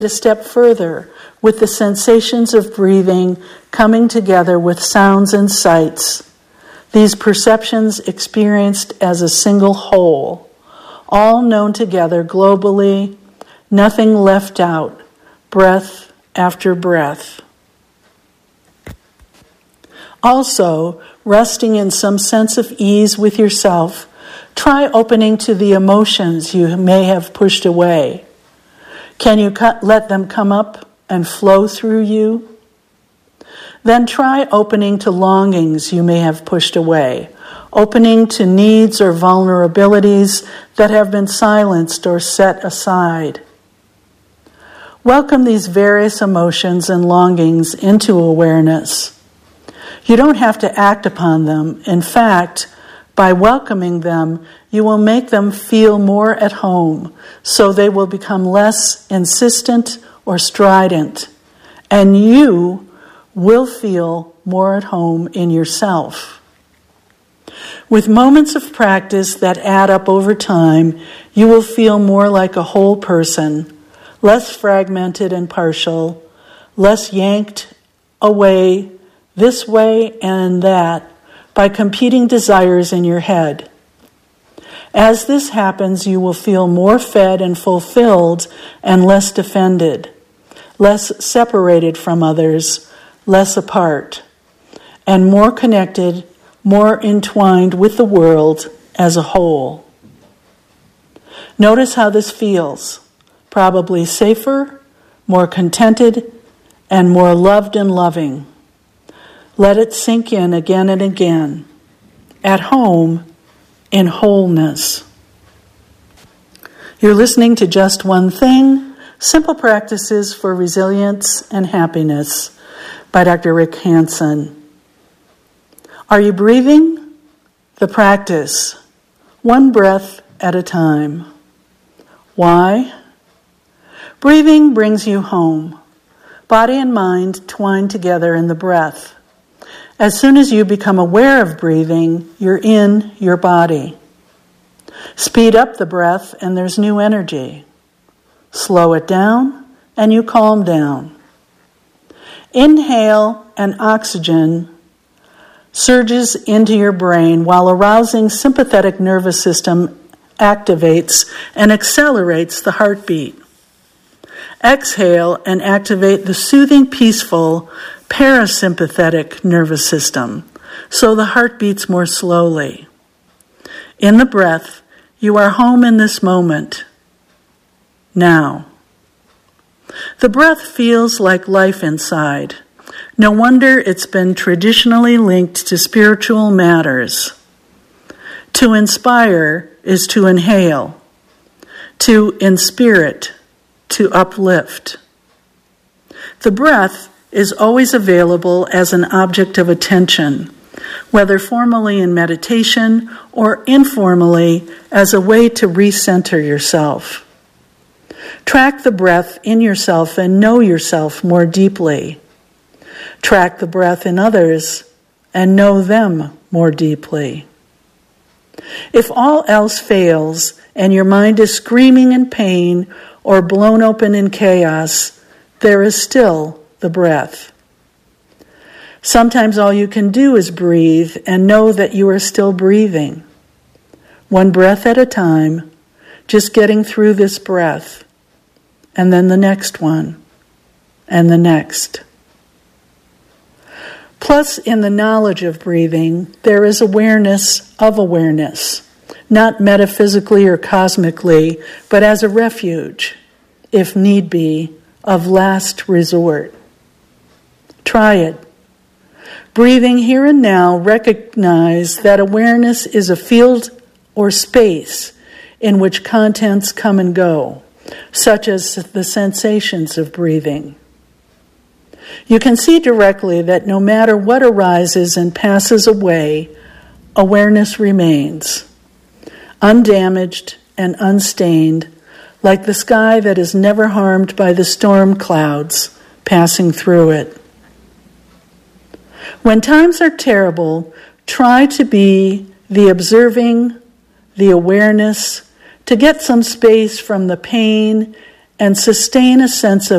a step further with the sensations of breathing coming together with sounds and sights. These perceptions experienced as a single whole, all known together globally, nothing left out, breath after breath. Also, resting in some sense of ease with yourself, try opening to the emotions you may have pushed away. Can you let them come up and flow through you? Then try opening to longings you may have pushed away, opening to needs or vulnerabilities that have been silenced or set aside. Welcome these various emotions and longings into awareness. You don't have to act upon them. In fact, by welcoming them, you will make them feel more at home, so they will become less insistent or strident, and you will feel more at home in yourself. With moments of practice that add up over time, you will feel more like a whole person, less fragmented and partial, less yanked away this way and that by competing desires in your head. As this happens, you will feel more fed and fulfilled and less defended, less separated from others, less apart, and more connected, more entwined with the world as a whole. Notice how this feels. Probably safer, more contented, and more loved and loving. Let it sink in again and again. At home, in wholeness. You're listening to Just One Thing, Simple Practices for Resilience and Happiness by Dr. Rick Hanson. Are you breathing? The practice, one breath at a time. Why? Breathing brings you home. Body and mind twine together in the breath. As soon as you become aware of breathing, you're in your body. Speed up the breath and there's new energy. Slow it down and you calm down. Inhale and oxygen surges into your brain while arousing sympathetic nervous system activates and accelerates the heartbeat. Exhale and activate the soothing, peaceful parasympathetic nervous system, so the heart beats more slowly. In the breath, you are home in this moment, now. The breath feels like life inside. No wonder it's been traditionally linked to spiritual matters. To inspire is to inhale, to inspirit, to uplift. The breath is always available as an object of attention, whether formally in meditation or informally as a way to recenter yourself. Track the breath in yourself and know yourself more deeply. Track the breath in others and know them more deeply. If all else fails and your mind is screaming in pain or blown open in chaos, there is still the breath. Sometimes all you can do is breathe and know that you are still breathing. One breath at a time, just getting through this breath, and then the next one, and the next. Plus, in the knowledge of breathing, there is awareness of awareness, not metaphysically or cosmically, but as a refuge, if need be, of last resort. Try it. Breathing here and now, recognize that awareness is a field or space in which contents come and go, such as the sensations of breathing. You can see directly that no matter what arises and passes away, awareness remains, undamaged and unstained, like the sky that is never harmed by the storm clouds passing through it. When times are terrible, try to be the observing, the awareness, to get some space from the pain and sustain a sense of